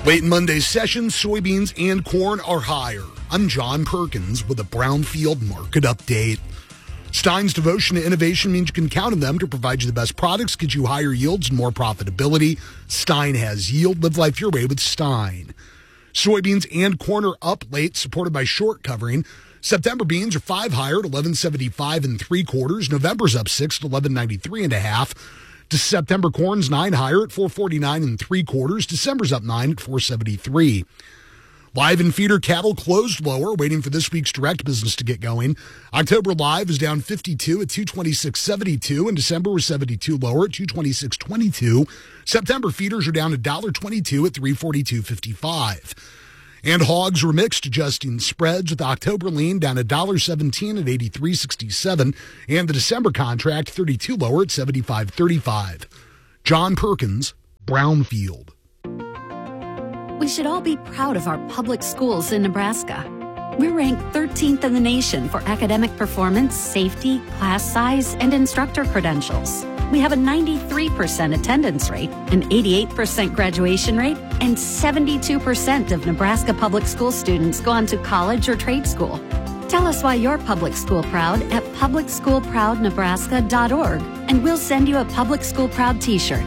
Late in Monday's session, soybeans and corn are higher. I'm John Perkins with a Brownfield market update. Stein's devotion to innovation means you can count on them to provide you the best products, get you higher yields and more profitability. Stein has yield. Live life your way with Stein. Soybeans and corn are up late, supported by short covering. September beans are 5 higher at 11.75 3/4. November's up 6 at 11.93 1/2. To September corn's 9 higher at 4.49 3/4. December's up 9 at 4.73. Live and feeder cattle closed lower, waiting for this week's direct business to get going. October live is down 52 at 226.72, and December was 72 lower at 226.22. September feeders are down $1.22 at 342.55. And hogs were mixed, adjusting spreads, with October lean down $1.17 at 83.67, and the December contract 32 lower at 75.35. John Perkins, Brownfield. We should all be proud of our public schools in Nebraska. We're ranked 13th in the nation for academic performance, safety, class size, and instructor credentials. We have a 93% attendance rate, an 88% graduation rate, and 72% of Nebraska public school students go on to college or trade school. Tell us why you're public school proud at publicschoolproudnebraska.org, and we'll send you a Public School Proud t-shirt.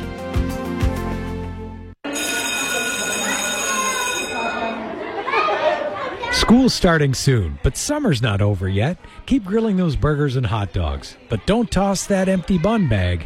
School's starting soon, but summer's not over yet. Keep grilling those burgers and hot dogs, but don't toss that empty bun bag.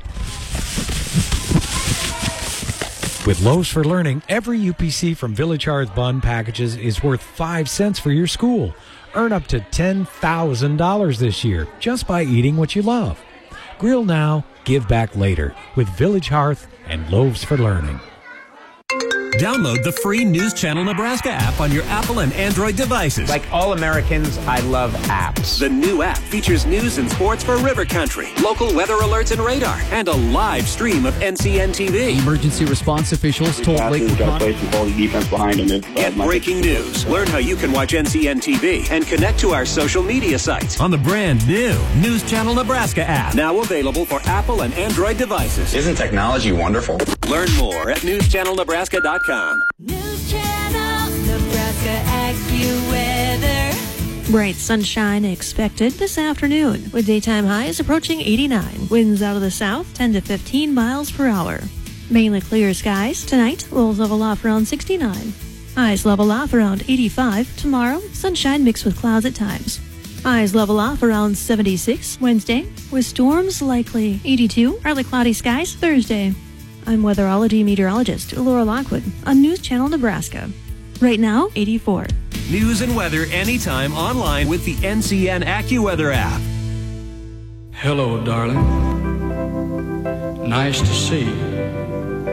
With Loaves for Learning, every UPC from Village Hearth bun packages is worth 5 cents for your school. Earn up to $10,000 this year just by eating what you love. Grill now, give back later with Village Hearth and Loaves for Learning. Download the free News Channel Nebraska app on your Apple and Android devices. Like all Americans, I love apps. The new app features news and sports for River Country, local weather alerts and radar, and a live stream of NCN TV. Emergency response officials told Lakewood Get breaking news. Learn how you can watch NCN TV and connect to our social media sites on the brand new News Channel Nebraska app. Now available for Apple and Android devices. Isn't technology wonderful? Learn more at newschannelnebraska.com. News Channel Nebraska AccuWeather. Bright sunshine expected this afternoon, with daytime highs approaching 89. Winds out of the south 10 to 15 miles per hour. Mainly clear skies tonight. Lows level off around 69. Highs level off around 85. Tomorrow, sunshine mixed with clouds at times. Highs level off around 76 Wednesday, with storms likely. 82. Partly cloudy skies Thursday. I'm weatherology meteorologist Laura Lockwood on News Channel Nebraska. Right now, 84. News and weather anytime online with the NCN AccuWeather app. Hello, darling. Nice to see you.